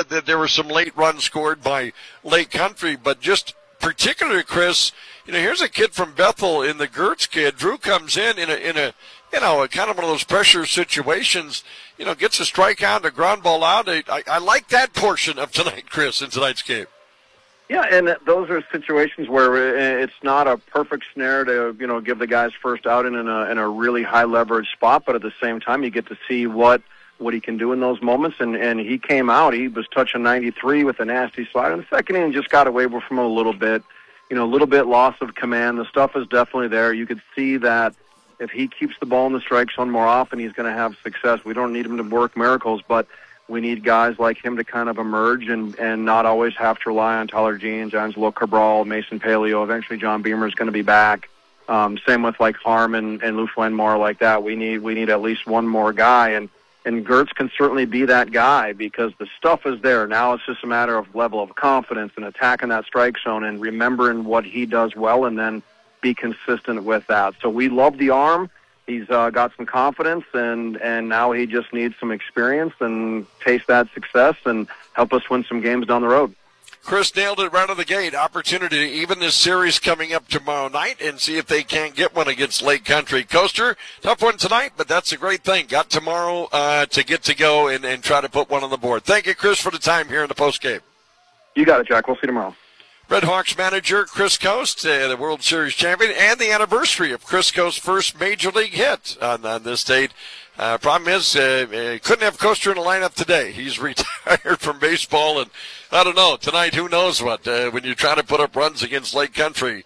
that there were some late runs scored by Lake Country, but just particularly, Chris, here's a kid from Bethel in the Gertz kid. Drew comes in a kind of one of those pressure situations, gets a strikeout, a ground ball out. I like that portion of tonight, Chris, in tonight's game. Yeah, and those are situations where it's not a perfect snare to, give the guys first out in a really high leverage spot, but at the same time you get to see what he can do in those moments, and he came out. He was touching 93 with a nasty slider. In the second inning, just got away from him a little bit. A little bit loss of command. The stuff is definitely there. You could see that if he keeps the ball in the strike zone more often, he's going to have success. We don't need him to work miracles, but we need guys like him to kind of emerge and not always have to rely on Tyler Jeans, Angelo Cabral, Mason Paleo. Eventually John Beamer is going to be back. Same with like Harm and Lou Flenmore like that. We need at least one more guy, and Gertz can certainly be that guy because the stuff is there. Now it's just a matter of level of confidence and attacking that strike zone and remembering what he does well and then be consistent with that. So we love the arm. He's got some confidence, and now he just needs some experience and taste that success and help us win some games down the road. Chris nailed it right out of the gate. Opportunity to even this series coming up tomorrow night and see if they can't get one against Lake Country. Coaster, tough one tonight, but that's a great thing. Got tomorrow to get to go and try to put one on the board. Thank you, Chris, for the time here in the postgame. You got it, Jack. We'll see you tomorrow. Red Hawks manager Chris Coast, the World Series champion, and the anniversary of Chris Coast's first Major League hit on this date. Problem is, couldn't have Coaster in the lineup today. He's retired from baseball, and I don't know, tonight, who knows what. When you try to put up runs against Lake Country,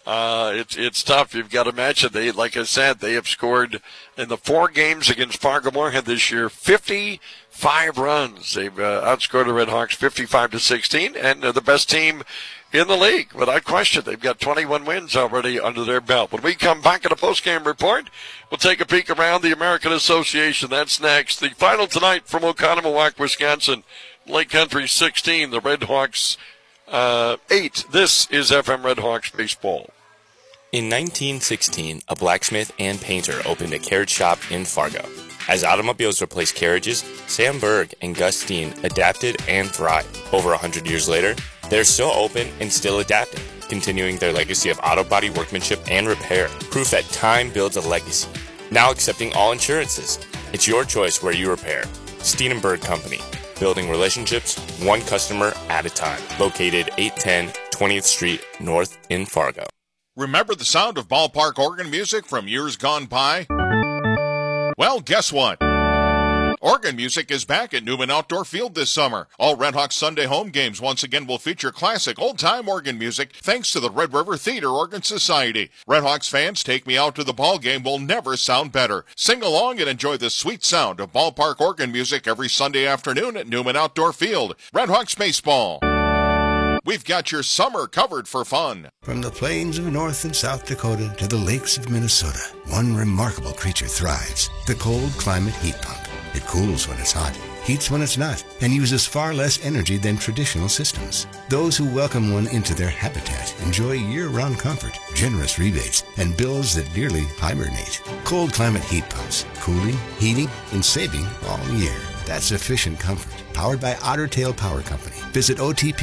it's tough. You've got to match it. Like I said, they have scored in the 4 games against Fargo Moorhead this year, 55 runs. They've outscored the Red Hawks 55-16, and they're the best team in the league, without question. They've got 21 wins already under their belt. When we come back at a post-game report, we'll take a peek around the American Association. That's next. The final tonight from Oconomowoc, Wisconsin. Lake Country 16, the Red Hawks 8. This is FM Red Hawks baseball. In 1916, a blacksmith and painter opened a carriage shop in Fargo. As automobiles replaced carriages, Sam Berg and Gus Steen adapted and thrived. Over 100 years later, they're still open and still adapting, continuing their legacy of auto body workmanship and repair. Proof that time builds a legacy. Now accepting all insurances. It's your choice where you repair. Steen & Berg Company. Building relationships, one customer at a time. Located 810 20th Street North in Fargo. Remember the sound of ballpark organ music from years gone by? Well, guess what? Organ music is back at Newman Outdoor Field this summer. All Red Hawks Sunday home games once again will feature classic old-time organ music thanks to the Red River Theater Organ Society. Red Hawks fans, Take Me Out to the Ball Game will never sound better. Sing along and enjoy the sweet sound of ballpark organ music every Sunday afternoon at Newman Outdoor Field. Red Hawks Baseball. We've got your summer covered for fun. From the plains of North and South Dakota to the lakes of Minnesota, one remarkable creature thrives, the cold climate heat pump. It cools when it's hot, heats when it's not, and uses far less energy than traditional systems. Those who welcome one into their habitat enjoy year-round comfort, generous rebates, and bills that nearly hibernate. Cold climate heat pumps, cooling, heating, and saving all year. That's efficient comfort. Powered by Otter Tail Power Company. Visit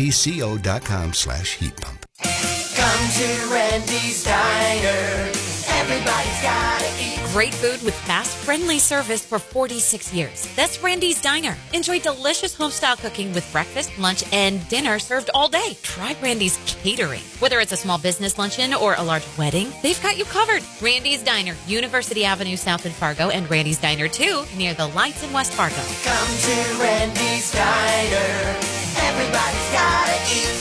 otpco.com/heat pump. Come to Randy's Diner. Everybody's gotta eat. Great food with fast, friendly service for 46 years. That's Randy's Diner. Enjoy delicious home-style cooking with breakfast, lunch, and dinner served all day. Try Randy's Catering. Whether it's a small business luncheon or a large wedding, they've got you covered. Randy's Diner, University Avenue South in Fargo, and Randy's Diner 2 near the lights in West Fargo. Come to Randy's Diner. Everybody's gotta eat.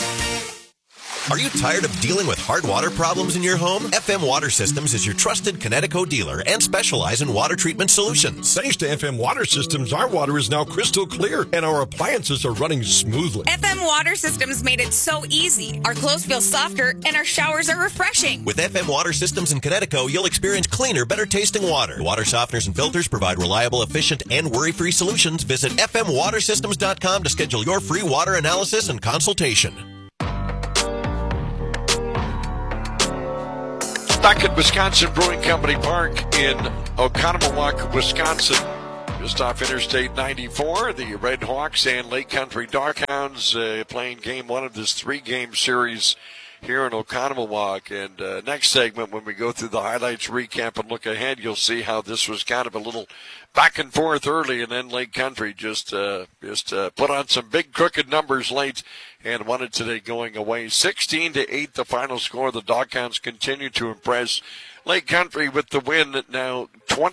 Are you tired of dealing with hard water problems in your home? FM Water Systems is your trusted Connecticut dealer and specialize in water treatment solutions. Thanks to FM Water Systems, our water is now crystal clear and our appliances are running smoothly. FM Water Systems made it so easy. Our clothes feel softer and our showers are refreshing. With FM Water Systems in Connecticut, you'll experience cleaner, better tasting water. Water softeners and filters provide reliable, efficient, and worry-free solutions. Visit fmwatersystems.com to schedule your free water analysis and consultation. Back at Wisconsin Brewing Company Park in Oconomowoc, Wisconsin. just off Interstate 94. The Red Hawks and Lake Country Darkhounds playing game one of this 3-game series here in Oconomowoc. And next segment, when we go through the highlights, recap, and look ahead, you'll see how this was kind of a little back and forth early, and then Lake Country just put on some big crooked numbers late and won it today going away. 16-8 the final score. The Doghounds continue to impress. Lake Country with the win, now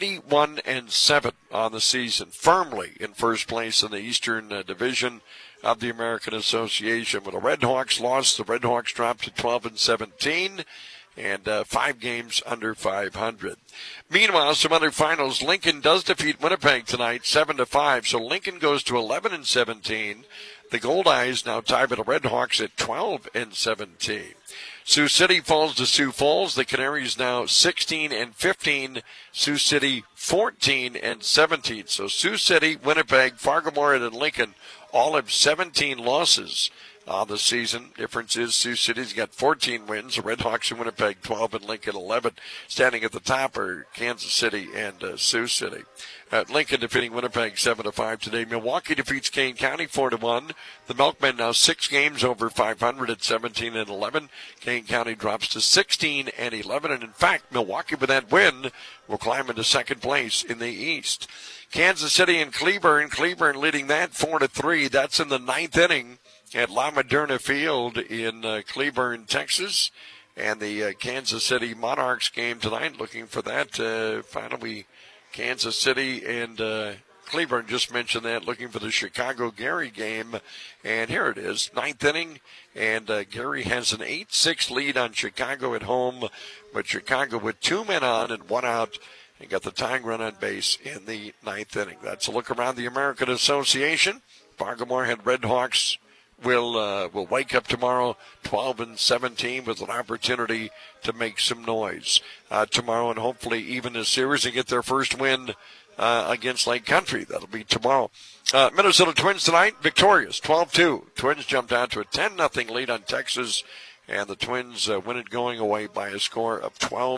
21-7 on the season, firmly in first place in the Eastern Division of the American Association. When the Red Hawks lost, the Red Hawks dropped to 12-17 and 5 games under 500. Meanwhile, some other finals. Lincoln does defeat Winnipeg tonight, 7-5. So Lincoln goes to 11-17. The Goldeyes now tie with the Red Hawks at 12-17. Sioux City falls to Sioux Falls. The Canaries now 16-15. Sioux City 14-17. So Sioux City, Winnipeg, Fargo-Moorhead, and Lincoln all have 17 losses on the season. Difference is Sioux City's got 14 wins. The Red Hawks and Winnipeg 12 and Lincoln 11. Standing at the top are Kansas City and Sioux City. Lincoln defeating Winnipeg 7-5 today. Milwaukee defeats Kane County 4-1. The Milkmen now 6 games over 500 at 17-11. Kane County drops to 16-11. And in fact, Milwaukee with that win will climb into second place in the East. Kansas City and Cleburne. Cleburne leading that 4-3. That's in the 9th inning at La Moderna Field in Cleburne, Texas. And the Kansas City Monarchs game tonight, looking for that. Finally, Kansas City and Cleburne just mentioned that, looking for the Chicago-Gary game. And here it is, 9th inning, and Gary has an 8-6 lead on Chicago at home. But Chicago with 2 men on and 1 out, and got the tying run on base in the 9th inning. That's a look around the American Association. Fargo-Moorhead Red Hawks will wake up tomorrow 12-17 with an opportunity to make some noise tomorrow, and hopefully even this series and get their first win against Lake Country. That'll be tomorrow. Minnesota Twins tonight, victorious, 12-2. Twins jumped out to a 10-0 lead on Texas, and the Twins win it going away by a score of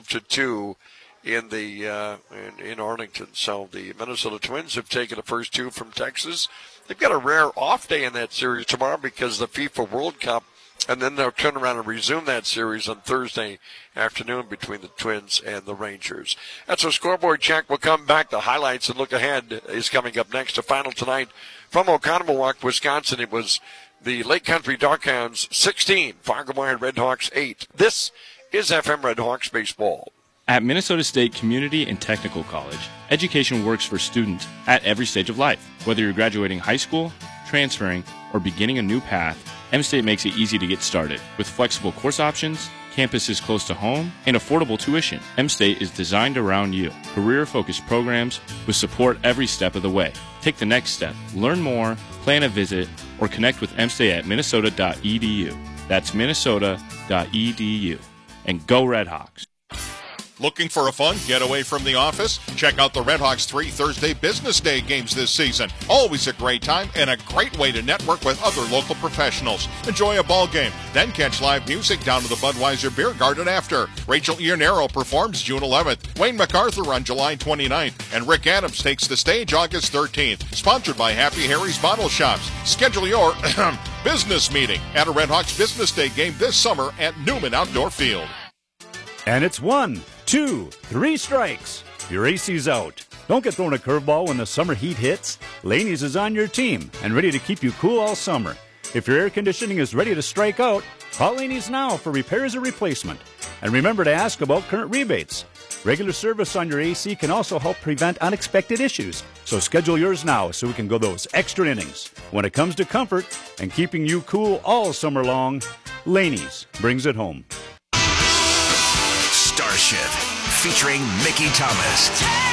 12-2 in the in Arlington. So the Minnesota Twins have taken the first 2 from Texas. They've got a rare off day in that series tomorrow because of the FIFA World Cup, and then they'll turn around and resume that series on Thursday afternoon between the Twins and the Rangers. That's our scoreboard check. We'll come back. The highlights and look ahead is coming up next. The final tonight from Oconomowoc, Wisconsin. It was the Lake Country Darkhounds 16, Fargo-Moorhead Red Hawks 8. This is FM Red Hawks Baseball. At Minnesota State Community and Technical College, education works for students at every stage of life. Whether you're graduating high school, transferring, or beginning a new path, M-State makes it easy to get started. With flexible course options, campuses close to home, and affordable tuition, M-State is designed around you. Career-focused programs with support every step of the way. Take the next step. Learn more, plan a visit, or connect with M-State at minnesota.edu. That's minnesota.edu. And go Red Hawks. Looking for a fun getaway from the office? Check out the Red Hawks 3 Thursday Business Day games this season. Always a great time and a great way to network with other local professionals. Enjoy a ball game, then catch live music down to the Budweiser Beer Garden after. Rachel Iannero performs June 11th, Wayne MacArthur on July 29th, and Rick Adams takes the stage August 13th. Sponsored by Happy Harry's Bottle Shops. Schedule your business meeting at a Red Hawks Business Day game this summer at Newman Outdoor Field. And it's 1, 2, 3 strikes. Your AC's out. Don't get thrown a curveball when the summer heat hits. Laney's is on your team and ready to keep you cool all summer. If your air conditioning is ready to strike out, call Laney's now for repairs or replacement. And remember to ask about current rebates. Regular service on your AC can also help prevent unexpected issues. So schedule yours now so we can go those extra innings. When it comes to comfort and keeping you cool all summer long, Laney's brings it home. Starship, featuring Mickey Thomas.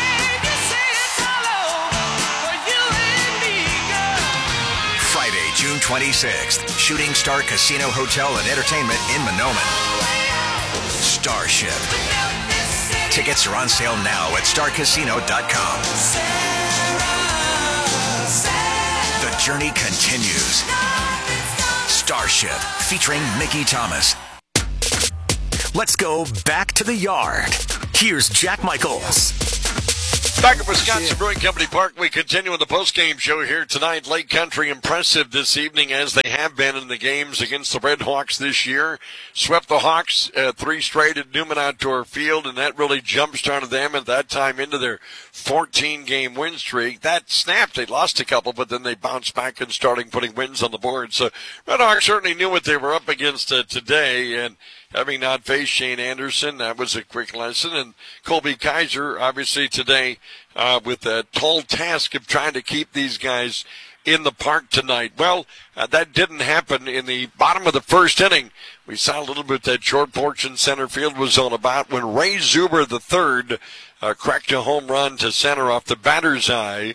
Friday, June 26th, Shooting Star Casino Hotel and Entertainment in Mahnomen. Starship. Tickets are on sale now at starcasino.com. The journey continues. Starship, featuring Mickey Thomas. Let's go back to the yard. Here's Jack Michaels. Back at Wisconsin Brewing Company Park, we continue with the postgame show here tonight. Lake Country impressive this evening, as they have been in the games against the Red Hawks this year. Swept the Hawks 3 straight at Newman Outdoor Field, and that really jump-started them at that time into their 14-game win streak. That snapped. They lost a couple, but then they bounced back and started putting wins on the board. So Red Hawks certainly knew what they were up against today, and having not faced Shane Anderson, that was a quick lesson. And Colby Kaiser, obviously today, with the tall task of trying to keep these guys in the park tonight. Well, that didn't happen in the bottom of the first inning. We saw a little bit that short porch in center field was on about when Ray Zuber III cracked a home run to center off the batter's eye.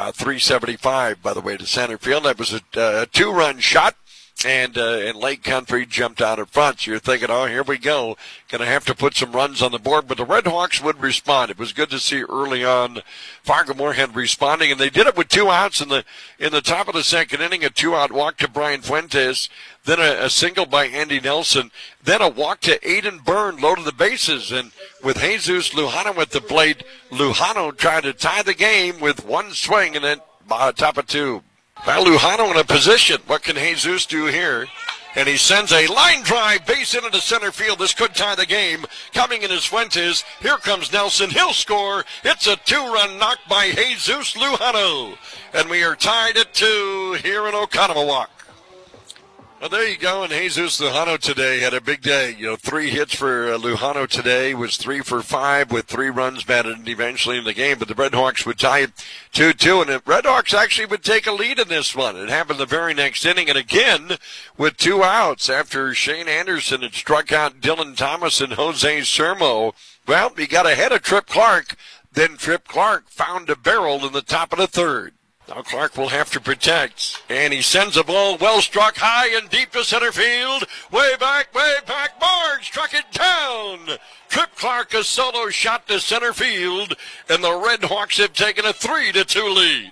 375, by the way, to center field. That was a 2-run shot. And Lake Country jumped out in front. So you're thinking, oh, here we go. Going to have to put some runs on the board. But the Red Hawks would respond. It was good to see early on Fargo-Moorhead responding. And they did it with 2 outs in the top of the second inning. A 2-out walk to Brian Fuentes. Then a single by Andy Nelson. Then a walk to Aiden Byrne, loaded the bases. And with Jesus Lujano at the plate, Lujano tried to tie the game with 1 swing and then top of 2. Now Lujano in a position. What can Jesus do here? And he sends a line drive base into the center field. This could tie the game. Coming in is Fuentes. Here comes Nelson. He'll score. It's a 2-run knock by Jesus Lujano. And we are tied at 2 here in Oconomowoc. Well, there you go. And Jesus Lujano today had a big day. 3 hits for Lujano today, was 3 for 5 with 3 runs batted eventually in the game. But the Red Hawks would tie it 2-2. And the Red Hawks actually would take a lead in this one. It happened the very next inning. And again, with 2 outs after Shane Anderson had struck out Dylan Thomas and Jose Sermo. Well, he got ahead of Trip Clark. Then Trip Clark found a barrel in the top of the 3rd. Now Clark will have to protect. And he sends a ball well struck high and deep to center field. Way back. Barnes struck it down. Trip Clark, a solo shot to center field. And the Red Hawks have taken a 3-2 lead.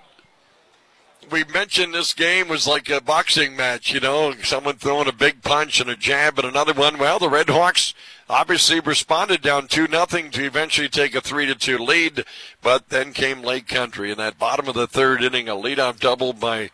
We mentioned this game was like a boxing match, someone throwing a big punch and a jab and another one. Well, the Red Hawks obviously responded down 2-0 to eventually take a 3-2 lead, but then came Lake Country in that bottom of the 3rd inning, a leadoff double by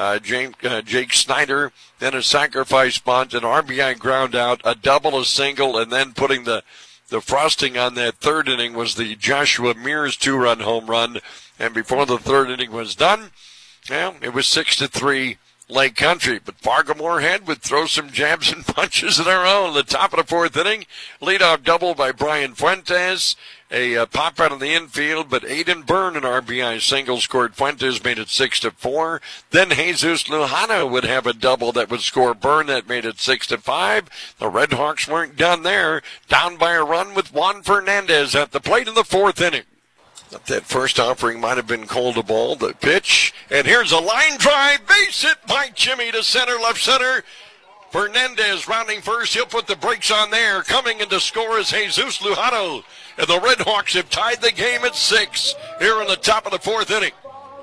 Jake Snyder, then a sacrifice bunt, an RBI ground out, a double, a single, and then putting the frosting on that 3rd inning was the Joshua Mears 2-run home run. And before the 3rd inning was done, well, it was 6-3 Lake Country. But Fargo-Moorhead would throw some jabs and punches of their own. The top of the 4th inning, leadoff double by Brian Fuentes. A pop out of the infield, but Aiden Byrne, an RBI single, scored Fuentes, made it 6-4. Then Jesus Lujano would have a double that would score Byrne, that made it 6-5. The Red Hawks weren't done there. Down by a run with Juan Fernandez at the plate in the 4th inning. That first offering might have been called a ball. The pitch, and here's a line drive, base hit by Jimmy to center, left center. Fernandez rounding first. He'll put the brakes on there. Coming in to score is Jesus Lujano. And the Red Hawks have tied the game at 6 here in the top of the 4th inning.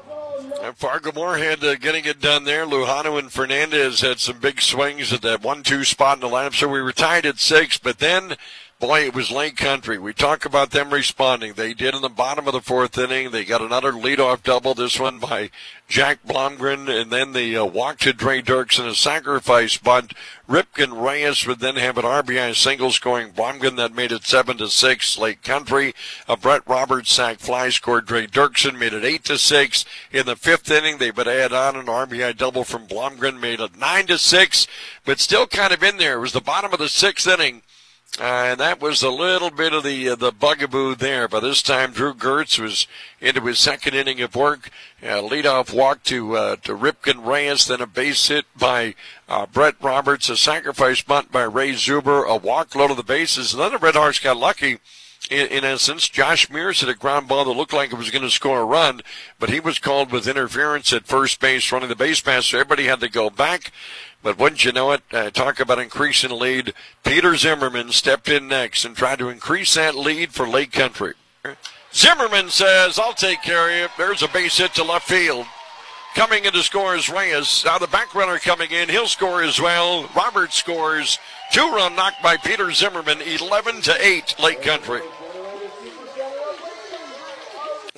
And Fargo-Moorhead getting it done there. Lujano and Fernandez had some big swings at that 1-2 spot in the lineup. So we were tied at 6, but then boy, it was Lake Country. We talk about them responding. They did in the bottom of the 4th inning. They got another leadoff double, this one by Jack Blomgren, and then the walk to Dre Dirks and a sacrifice bunt. Ripken Reyes would then have an RBI single scoring Blomgren. That made it 7-6 Lake Country. A Brett Roberts sac fly scored Dre Dirksen, made it 8-6. In the 5th inning, they would add on an RBI double from Blomgren, made it 9-6, but still kind of in there. It was the bottom of the 6th inning. And that was a little bit of the bugaboo there. By this time, Drew Gertz was into his 2nd inning of work. Leadoff walk to Ripken Reyes, then a base hit by Brett Roberts, a sacrifice bunt by Ray Zuber, a walk low to the bases. And then the Red Hawks got lucky. In essence, Josh Mears hit a ground ball that looked like it was going to score a run, but he was called with interference at first base, running the base pass, so everybody had to go back. But wouldn't you know it, talk about increasing the lead. Peter Zimmerman stepped in next and tried to increase that lead for Lake Country. Zimmerman says, I'll take care of you. There's a base hit to left field. Coming in to score is Reyes. Now the back runner coming in. He'll score as well. Roberts scores. 2-run knock by Peter Zimmerman. 11-8 Lake Country.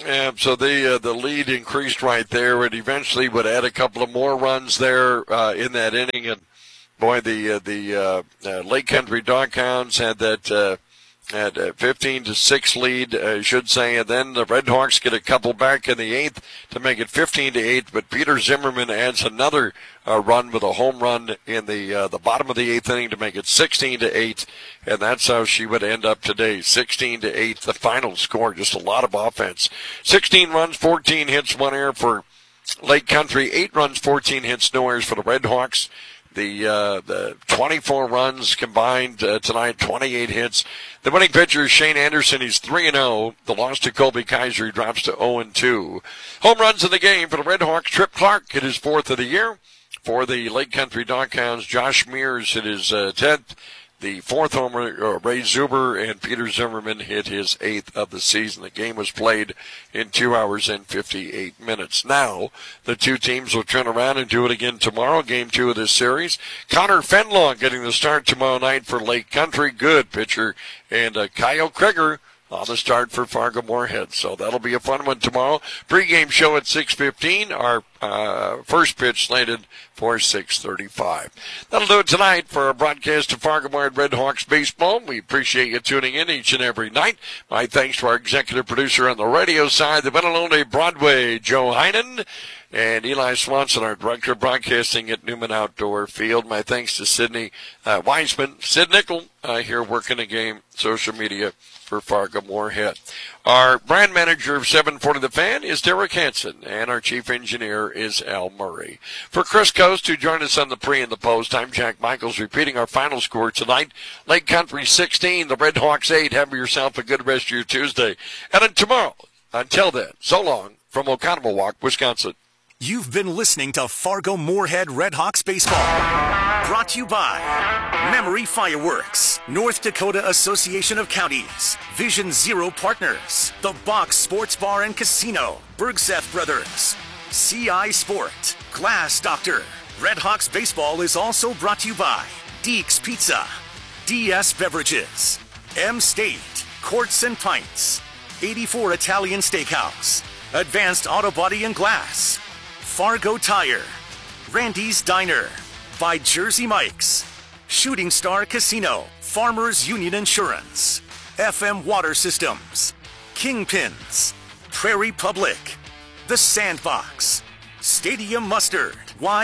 Yeah, so the lead increased right there, and eventually would add a couple of more runs there in that inning. And boy, the Lake Country Doghounds had that had a 15-6 lead, I should say, and then the Red Hawks get a couple back in the 8th to make it 15-8. But Peter Zimmerman adds another run with a home run in the bottom of the 8th inning to make it 16-8, and that's how she would end up today, 16-8, the final score. Just a lot of offense. 16 runs, 14 hits, 1 error for Lake Country. 8 runs, 14 hits, no errors for the Red Hawks. The 24 runs combined tonight, 28 hits. The winning pitcher is Shane Anderson. He's 3-0. The loss to Colby Kaiser, he drops to 0-2. Home runs in the game for the Red Hawks. Trip Clark hit his 4th of the year. For the Lake Country Doghounds, Josh Mears hit his 10th. The 4th homer, Ray Zuber, and Peter Zimmerman hit his 8th of the season. The game was played in 2 hours and 58 minutes. Now, the two teams will turn around and do it again tomorrow, game 2 of this series. Connor Fenlong getting the start tomorrow night for Lake Country. Good pitcher. And Kyle Krieger on the start for Fargo-Moorhead. So that'll be a fun one tomorrow. Pre-game show at 6:15. Our first pitch slated for 6:35. That'll do it tonight for our broadcast of Fargo-Moorhead Red Hawks baseball. We appreciate you tuning in each and every night. My thanks to our executive producer on the radio side, the one and only Broadway, Joe Heinen, and Eli Swanson, our director of broadcasting at Newman Outdoor Field. My thanks to Sydney Weisman, Sid Nickel, here working the game, social media for Fargo-Moorhead. Our brand manager of 740 The Fan is Derek Hansen, and our chief engineer is Al Murray. For Chris Coast, who joined us on the pre and the post, I'm Jack Michaels, repeating our final score tonight. Lake Country 16, the Red Hawks 8. Have yourself a good rest of your Tuesday. And tomorrow, until then, so long from Oconomowoc, Wisconsin. You've been listening to Fargo-Moorhead Red Hawks Baseball. Brought to you by Memory Fireworks, North Dakota Association of Counties, Vision Zero Partners, The Box Sports Bar and Casino, Bergseth Brothers, CI Sport, Glass Doctor. Red Hawks Baseball is also brought to you by Deeks Pizza, DS Beverages, M-State, Quartz and Pints, 84 Italian Steakhouse, Advanced Auto Body and Glass, Fargo Tire, Randy's Diner, by Jersey Mike's, Shooting Star Casino, Farmers Union Insurance, FM Water Systems, Kingpins, Prairie Public, The Sandbox, Stadium Mustard,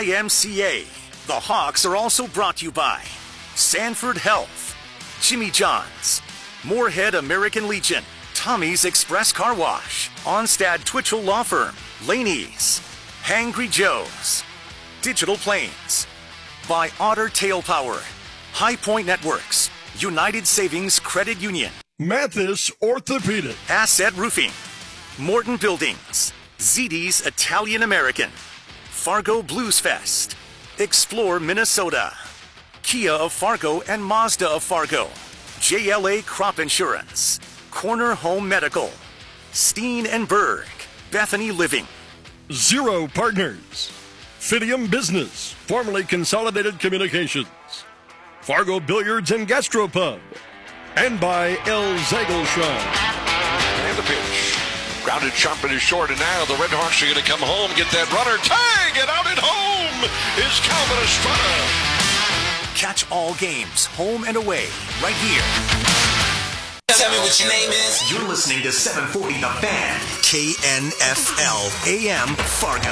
YMCA. The Hawks are also brought to you by Sanford Health, Jimmy John's, Moorhead American Legion, Tommy's Express Car Wash, Onstad Twitchell Law Firm, Laney's, Hangry Joe's, Digital Planes, by Otter Tail Power, High Point Networks, United Savings Credit Union, Mathis Orthopedic, Asset Roofing, Morton Buildings, ZD's Italian American, Fargo Blues Fest, Explore Minnesota, Kia of Fargo and Mazda of Fargo, JLA Crop Insurance, Corner Home Medical, Steen and Berg, Bethany Living, Zero Partners, Fidium Business, formerly Consolidated Communications, Fargo Billiards and Gastropub, and by El Zagelschwein. And the pitch. Grounded sharp and is short, and now the Red Hawks are going to come home, get that runner. Tag it out at home is Calvin Estrada. Catch all games, home and away, right here. Tell me what your name is. You're listening to 740 The Fan, KNFL AM Fargo.